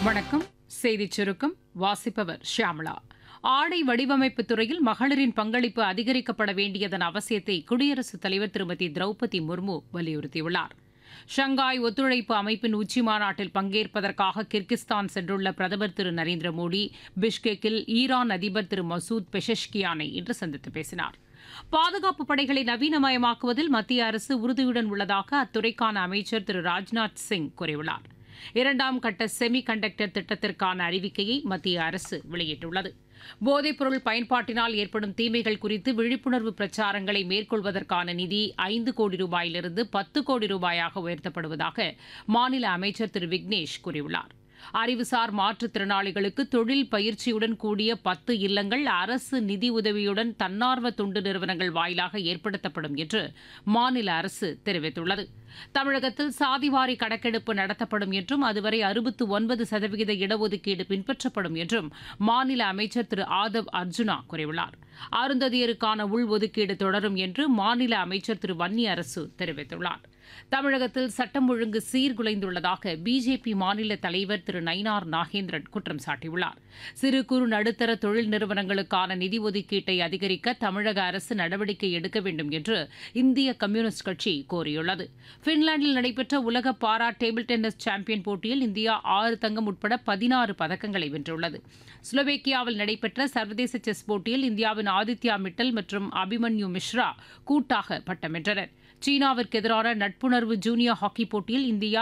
வணக்கம். செய்திச் சுருக்கம் வாசிப்பவர் ஷியாமளா. ஆடை வடிவமைப்பு துறையில் மகளிரின் பங்களிப்பு அதிகரிக்கப்பட வேண்டியதன் அவசியத்தை குடியரசுத் தலைவர் திருமதி திரௌபதி முர்மு வலியுறுத்தியுள்ளார். ஷங்காய் ஒத்துழைப்பு அமைப்பின் உச்சிமாநாட்டில் பங்கேற்பதற்காக கிர்கிஸ்தான் சென்றுள்ள பிரதமர் திரு நரேந்திர மோடி பிஷ்கெக்கில் ஈரான் அதிபர் திரு மசூத் பெஷஷ்கியானை இன்று சந்தித்து பேசினார். பாதுகாப்பு படைகளை நவீனமயமாக்குவதில் மத்திய அரசு உறுதியுடன் உள்ளதாக அத்துறைக்கான அமைச்சர் திரு ராஜ்நாத் சிங் கூறியுள்ளார். 2ஆம் கட்ட செமி கண்டக்டர் திட்டத்திற்கான அறிவிக்கையை மத்திய அரசு வெளியிட்டுள்ளது. போதைப்பொருள் பயன்பாட்டினால் ஏற்படும் தீமைகள் குறித்து விழிப்புணர்வு பிரச்சாரங்களை மேற்கொள்வதற்கான நிதி 5 கோடி ரூபாயிலிருந்து 10 கோடி ரூபாயாக உயர்த்தப்படுவதாக மாநில அமைச்சர் திரு விக்னேஷ் கூறியுள்ளார். அறிவுசார் மாற்றுத்திறனாளிகளுக்கு தொழில் பயிற்சியுடன் கூடிய 10 இல்லங்கள் அரசு நிதி உதவியுடன் தன்னார்வ தொண்டு நிறுவனங்கள் வாயிலாக ஏற்படுத்தப்படும் என்று மாநில அரசு தெரிவித்துள்ளது. தமிழகத்தில் சாதிவாரி கணக்கெடுப்பு நடத்தப்படும் என்றும் அதுவரை 69% இடஒதுக்கீடு பின்பற்றப்படும் என்றும் மாநில அமைச்சர் திரு ஆதவ் அர்ஜுனா கூறியுள்ளார். அருந்ததியருக்கான உள்ஒதுக்கீடு தொடரும் என்று மாநில அமைச்சர் திரு வன்னியரசு தெரிவித்துள்ளார். தமிழகத்தில் சட்டம் ஒழுங்கு சீர்குலைந்துள்ளதாக பிஜேபி மாநில தலைவர் திரு நயினார் நாகேந்திரன் குற்றம் சாட்டியுள்ளார். சிறு குறு நடுத்தர தொழில் நிறுவனங்களுக்கான நிதி ஒதுக்கீட்டை அதிகரிக்க தமிழக அரசு நடவடிக்கை எடுக்க வேண்டும் என்று இந்திய கம்யூனிஸ்ட் கட்சி கோரியுள்ளது. பின்லாந்தில் நடைபெற்ற உலக பாரா டேபிள் டென்னிஸ் சாம்பியன் போட்டியில் இந்தியா 6 தங்கம் உட்பட 16 பதக்கங்களை வென்றுள்ளது. ஸ்லோவேக்கியாவில் நடைபெற்ற சர்வதேச செஸ் போட்டியில் இந்தியாவின் ஆதித்யா மிட்டல் மற்றும் அபிமன்யு மிஸ்ரா கூட்டாக பட்டம் வென்றனர். சீனாவிற்கு எதிரான நட்புணர்வு ஜூனியர் ஹாக்கி போட்டியில் இந்தியா